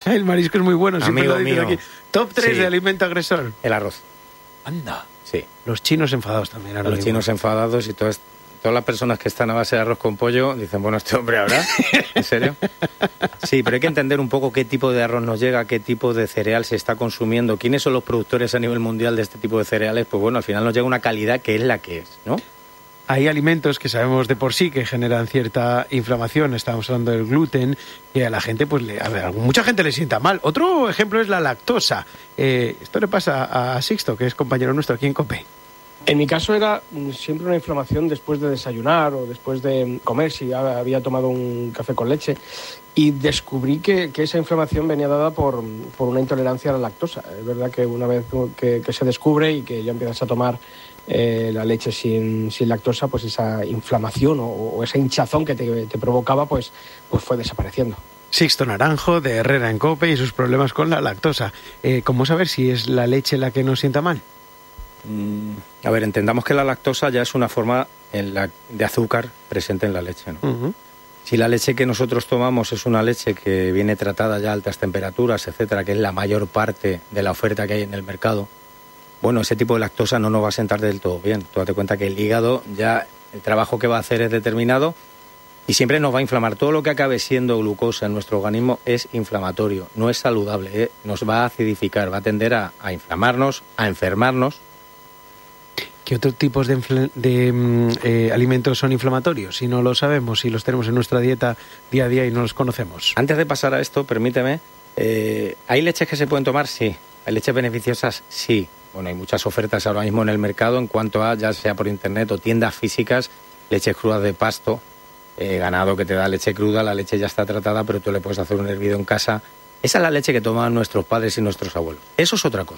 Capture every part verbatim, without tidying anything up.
El marisco es muy bueno, siempre Amigo lo dicen mío. aquí. Top tres Sí. de alimento agresor. El arroz. Anda. Sí. Los chinos enfadados también. Ahora Los mismo. chinos enfadados y todas, todas las personas que están a base de arroz con pollo dicen, bueno, este hombre ahora, ¿en serio? Sí, pero hay que entender un poco qué tipo de arroz nos llega, qué tipo de cereal se está consumiendo, quiénes son los productores a nivel mundial de este tipo de cereales. Pues bueno, al final nos llega una calidad que es la que es, ¿no? Hay alimentos que sabemos de por sí que generan cierta inflamación. Estábamos hablando del gluten, que a la gente, pues, le, a ver, a mucha gente le sienta mal. Otro ejemplo es la lactosa. Eh, esto le pasa a Sixto, que es compañero nuestro aquí en COPE. En mi caso era siempre una inflamación después de desayunar o después de comer, si había tomado un café con leche. Y descubrí que, que esa inflamación venía dada por, por una intolerancia a la lactosa. Es verdad que una vez que, que se descubre y que ya empiezas a tomar eh, la leche sin, sin lactosa, pues esa inflamación o, o esa hinchazón que te, te provocaba, pues, pues fue desapareciendo. Sixto Naranjo, de Herrera en COPE, y sus problemas con la lactosa. Eh, ¿Cómo saber si es la leche la que nos sienta mal? Mm, a ver, entendamos que la lactosa ya es una forma en la, de azúcar presente en la leche, ¿no? Uh-huh. Si la leche que nosotros tomamos es una leche que viene tratada ya a altas temperaturas, etcétera, que es la mayor parte de la oferta que hay en el mercado, bueno, ese tipo de lactosa no nos va a sentar del todo bien. Tú date cuenta que el hígado ya, el trabajo que va a hacer es determinado y siempre nos va a inflamar. Todo lo que acabe siendo glucosa en nuestro organismo es inflamatorio, no es saludable, ¿eh? Nos va a acidificar, va a tender a, a inflamarnos, a enfermarnos. ¿Qué otros tipos de, infl- de mm, eh, alimentos son inflamatorios? Si no lo sabemos, si los tenemos en nuestra dieta día a día y no los conocemos. Antes de pasar a esto, permíteme, eh, ¿hay leches que se pueden tomar? Sí. ¿Hay leches beneficiosas? Sí. Bueno, hay muchas ofertas ahora mismo en el mercado en cuanto a, ya sea por internet o tiendas físicas, leches crudas de pasto, eh, ganado que te da leche cruda, la leche ya está tratada, pero tú le puedes hacer un hervido en casa. Esa es la leche que tomaban nuestros padres y nuestros abuelos. Eso es otra cosa.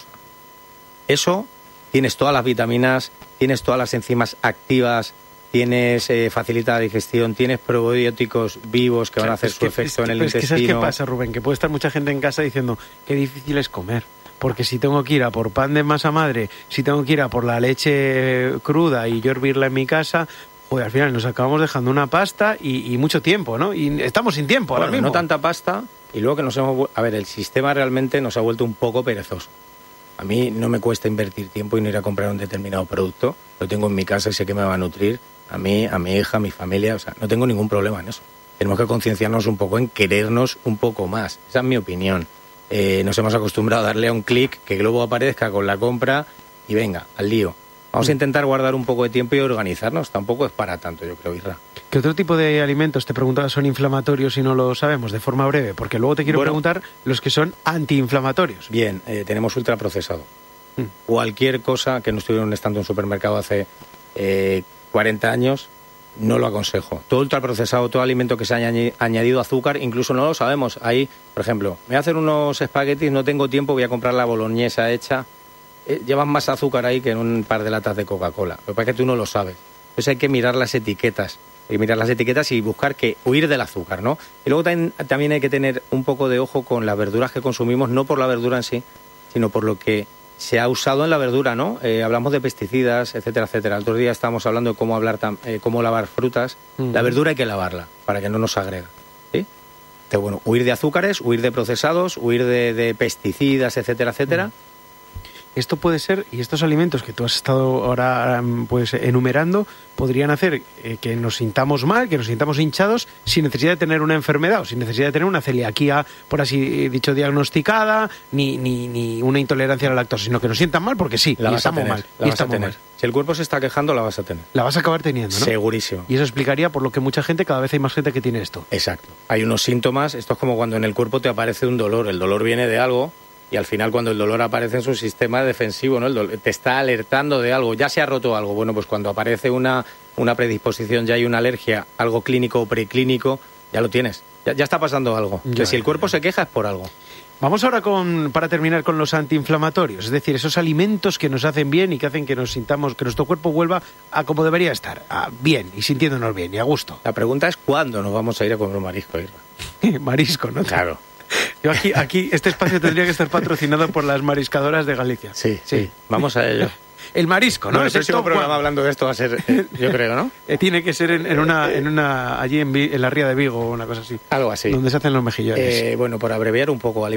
Eso... Tienes todas las vitaminas, tienes todas las enzimas activas, tienes eh, facilita la digestión, tienes probióticos vivos que van a hacer su efecto en el intestino. Es que ¿sabes qué pasa, Rubén? Que puede estar mucha gente en casa diciendo qué difícil es comer. Porque si tengo que ir a por pan de masa madre, si tengo que ir a por la leche cruda y yo hervirla en mi casa, pues al final nos acabamos dejando una pasta y, y mucho tiempo, ¿no? Y estamos sin tiempo Bueno, ahora mismo. No tanta pasta y luego que nos hemos... A ver, el sistema realmente nos ha vuelto un poco perezoso. A mí no me cuesta invertir tiempo y no ir a comprar un determinado producto. Lo tengo en mi casa y sé que me va a nutrir a mí, a mi hija, a mi familia. O sea, no tengo ningún problema en eso. Tenemos que concienciarnos un poco en querernos un poco más. Esa es mi opinión. Eh, nos hemos acostumbrado a darle a un clic, que Globo aparezca con la compra y venga, al lío. Vamos a intentar guardar un poco de tiempo y organizarnos. Tampoco es para tanto, yo creo, Isra. ¿Qué otro tipo de alimentos, te preguntaba, son inflamatorios si no lo sabemos, de forma breve? Porque luego te quiero Bueno, preguntar los que son antiinflamatorios. Bien, eh, tenemos ultraprocesado. Mm. Cualquier cosa que no estuviera en un estante en un supermercado hace eh, cuarenta años, no lo aconsejo. Todo ultraprocesado, todo alimento que se haya añi- añadido azúcar, incluso no lo sabemos. Ahí, por ejemplo, me voy a hacer unos espaguetis, no tengo tiempo, voy a comprar la boloñesa hecha. Eh, llevan más azúcar ahí que en un par de latas de Coca-Cola. Lo que pasa es que tú no lo sabes. Entonces hay que mirar las etiquetas. Hay que mirar las etiquetas y buscar que huir del azúcar, ¿no? Y luego también, también hay que tener un poco de ojo con las verduras que consumimos, no por la verdura en sí, sino por lo que se ha usado en la verdura, ¿no? Eh, hablamos de pesticidas, etcétera, etcétera. El otro día estábamos hablando de cómo hablar tam- eh, cómo lavar frutas. Mm. La verdura hay que lavarla para que no nos agrega, ¿sí? Entonces, bueno, huir de azúcares, huir de procesados, huir de, de pesticidas, etcétera, etcétera. Mm. Esto puede ser, y estos alimentos que tú has estado ahora pues enumerando, podrían hacer eh, que nos sintamos mal, que nos sintamos hinchados, sin necesidad de tener una enfermedad o sin necesidad de tener una celiaquía, por así dicho, diagnosticada, ni, ni, ni una intolerancia a la lactosa, sino que nos sientan mal porque sí, La y vas a estamos tener, mal. la y vas a estamos tener. mal. Si el cuerpo se está quejando, la vas a tener. La vas a acabar teniendo, ¿no? Segurísimo. Y eso explicaría por lo que mucha gente, cada vez hay más gente que tiene esto. Exacto. Hay unos síntomas, esto es como cuando en el cuerpo te aparece un dolor. El dolor viene de algo y al final cuando el dolor aparece en su sistema defensivo, ¿no? El dolor te está alertando de algo, ya se ha roto algo. Bueno, pues cuando aparece una, una predisposición, ya hay una alergia, algo clínico o preclínico, ya lo tienes. Ya, ya está pasando algo. Ya, que si el ya, cuerpo ya. se queja es por algo. Vamos ahora con, para terminar con los antiinflamatorios, es decir, esos alimentos que nos hacen bien y que hacen que nos sintamos, que nuestro cuerpo vuelva a como debería estar, a bien y sintiéndonos bien y a gusto. La pregunta es ¿cuándo nos vamos a ir a comer un marisco, Irra? Marisco, ¿no? Claro. Yo aquí, aquí, este espacio tendría que estar patrocinado por las mariscadoras de Galicia. Sí, sí. Vamos a ello. El marisco, ¿no? No, el Es el próximo top programa one. hablando de esto va a ser, eh, yo creo, ¿no? Eh, tiene que ser en, en una, en una, allí en, Vi- en la Ría de Vigo o una cosa así, Algo así. donde se hacen los mejillones. Eh, bueno, por abreviar un poco,